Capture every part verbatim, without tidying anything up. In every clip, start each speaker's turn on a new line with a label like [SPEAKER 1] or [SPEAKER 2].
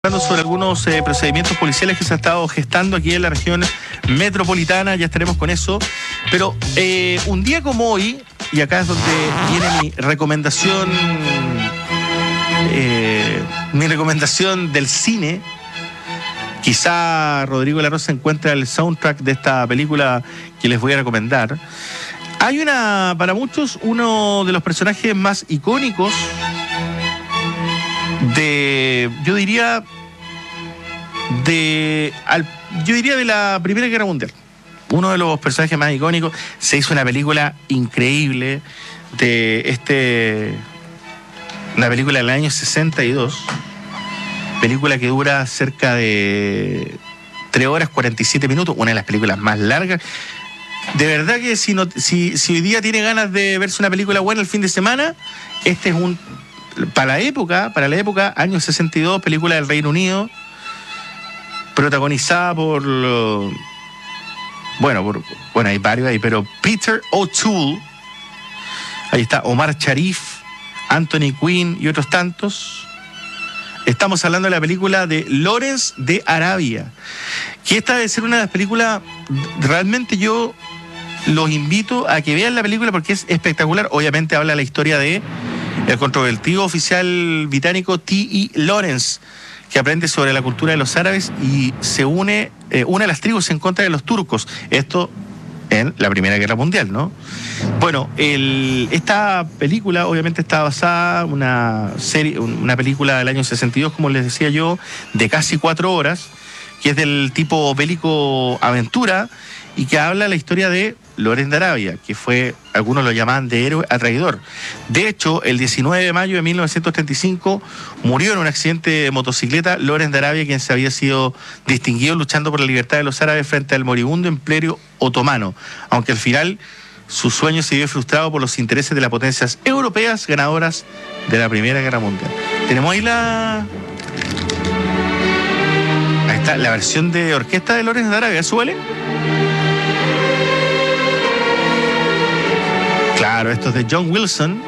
[SPEAKER 1] Hablando sobre algunos eh, procedimientos policiales que se han estado gestando aquí en la región metropolitana, ya estaremos con eso. Pero eh, un día como hoy, y acá es donde viene mi recomendación, eh, mi recomendación del cine. Quizá Rodrigo Larrosa encuentra el soundtrack de esta película que les voy a recomendar. Hay una, para muchos, uno de los personajes más icónicos de, yo diría, de, al, yo diría de la Primera Guerra Mundial. Uno de los personajes más icónicos. Se hizo una película increíble de este, una película del año sesenta y dos, película que dura cerca de tres horas cuarenta y siete minutos, una de las películas más largas. De verdad que si, no, si, si hoy día tiene ganas de verse una película buena el fin de semana, este es un, para la época, para la época, año sesenta y dos, película del Reino Unido, protagonizada por, bueno, por, bueno, hay varios ahí, pero Peter O'Toole, ahí está Omar Sharif, Anthony Quinn y otros tantos. Estamos hablando de la película de Lawrence de Arabia, que esta debe ser una de las películas, realmente yo los invito a que vean la película porque es espectacular. Obviamente habla la historia de el controvertido oficial británico T E Lawrence, que aprende sobre la cultura de los árabes y se une, eh, une a las tribus en contra de los turcos. Esto en la Primera Guerra Mundial, ¿no? Bueno, el, esta película obviamente está basada en una serie, una película del año sesenta y dos, como les decía yo, de casi cuatro horas, que es del tipo bélico aventura y que habla la historia de Lawrence de Arabia, que fue, algunos lo llamaban de héroe a traidor. De hecho, el diecinueve de mayo de mil novecientos treinta y cinco murió en un accidente de motocicleta Lawrence de Arabia, quien se había sido distinguido luchando por la libertad de los árabes frente al moribundo imperio otomano, aunque al final su sueño se vio frustrado por los intereses de las potencias europeas ganadoras de la Primera Guerra Mundial. Tenemos ahí la... Ahí está, la versión de orquesta de Lawrence de Arabia, ¿súbale? Claro, esto es de John Wilson.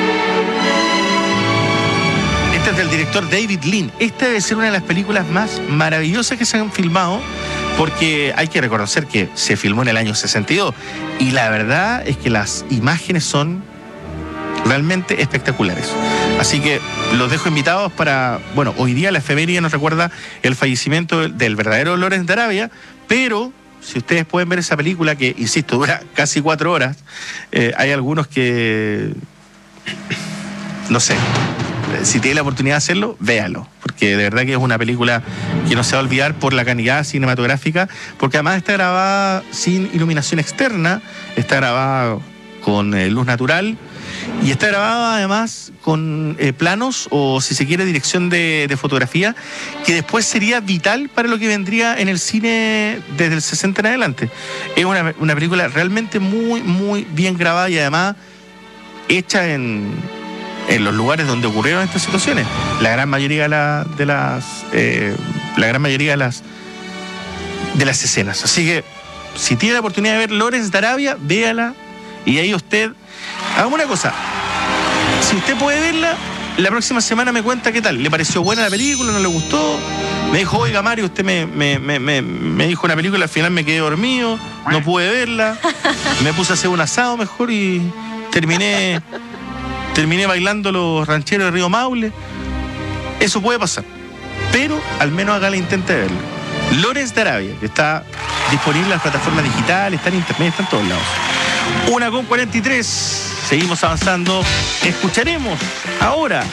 [SPEAKER 1] Este es del director David Lean. Esta debe ser una de las películas más maravillosas que se han filmado, porque hay que reconocer que se filmó en el año sesenta y dos y la verdad es que las imágenes son realmente espectaculares. Así que los dejo invitados para, bueno, hoy día la efeméride nos recuerda el fallecimiento del verdadero Lawrence de Arabia, pero si ustedes pueden ver esa película, que, insisto, dura casi cuatro horas, eh, hay algunos que, no sé, si tienen la oportunidad de hacerlo, véanlo, porque de verdad que es una película que no se va a olvidar por la calidad cinematográfica, porque además está grabada sin iluminación externa, está grabada con eh, luz natural, y está grabada además con eh, planos, o si se quiere, dirección de, de fotografía, que después sería vital para lo que vendría en el cine desde el sesenta en adelante. Es una, una película realmente muy, muy bien grabada y además hecha en, en los lugares donde ocurrieron estas situaciones. La gran mayoría de, la, de las eh, la gran mayoría de las de las escenas. Así que si tiene la oportunidad de ver Lawrence de Arabia, véala, y ahí usted haga una cosa. Si usted puede verla, la próxima semana me cuenta qué tal. ¿Le pareció buena la película? ¿No le gustó? Me dijo, oiga Mario, usted me, me, me, me, me dijo una película, al final me quedé dormido, no pude verla, me puse a hacer un asado mejor y terminé, terminé bailando los rancheros de Río Maule. Eso puede pasar, pero al menos haga la intento de verla. Lawrence de Arabia, que está disponible en las plataformas digitales, está en internet, está en todos lados. Una con cuarenta y tres. Seguimos avanzando. Escucharemos ahora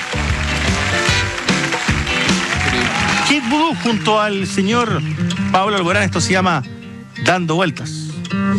[SPEAKER 1] Kid Voodoo junto al señor Pablo Alborán. Esto se llama Dando Vueltas.